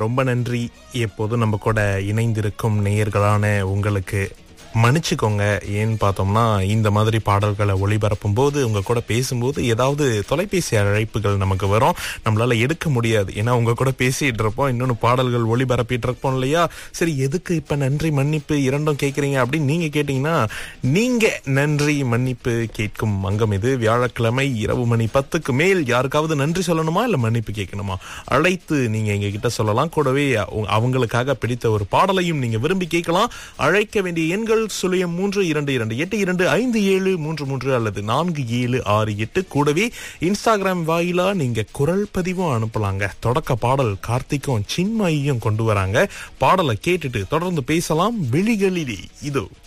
ரொம்ப நன்றி. எப்போதும் நம்ம கூட இணைந்திருக்கும் நேயர்களான உங்களுக்கு மன்னிச்சுக்கோங்க. ஏன்னு பார்த்தோம்னா இந்த மாதிரி பாடல்களை ஒளிபரப்பும் போது உங்க கூட பேசும்போது ஏதாவது தொலைபேசி அழைப்புகள் நமக்கு வரும், நம்மளால எடுக்க முடியாது. ஏன்னா உங்க கூட பேசிட்டு இருப்போம், இன்னொன்னு பாடல்கள் ஒளிபரப்பிட்டு இருப்போம் இல்லையா. சரி, எதுக்கு இப்ப நன்றி மன்னிப்பு இரண்டும் கேட்கறீங்க அப்படின்னு நீங்க கேட்டீங்கன்னா, நீங்க நன்றி மன்னிப்பு கேட்கும் அங்கம் இது. வியாழக்கிழமை இரவு மணி 10க்கு மேல் யாருக்காவது நன்றி சொல்லணுமா இல்ல மன்னிப்பு கேட்கணுமா, அழைத்து நீங்க எங்க கிட்ட சொல்லலாம். கூடவே அவங்களுக்காக பிடித்த ஒரு பாடலையும் நீங்க விரும்பி கேட்கலாம். அழைக்க வேண்டிய எண்கள் 0322825733 அல்லது 4768. கூடவே இன்ஸ்டாகிராம் வாயிலா நீங்க குரல் பதிவும் அனுப்பலாங்க. தொடக்க பாடல் கார்த்திக்கும் சின்மயும் கொண்டு வராங்க. பாடலை கேட்டுட்டு தொடர்ந்து பேசலாம். விழிகளிலே இதோ.